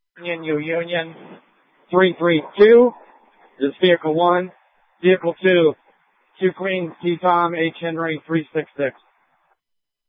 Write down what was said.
Union 332. This is vehicle 1. Vehicle 2, 2 Queens, T Tom, H Henry 366.